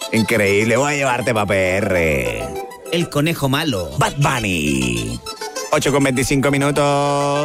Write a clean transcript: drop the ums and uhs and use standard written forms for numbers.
Increíble, voy a llevarte pa' PR. El conejo malo. Bad Bunny. 8:25.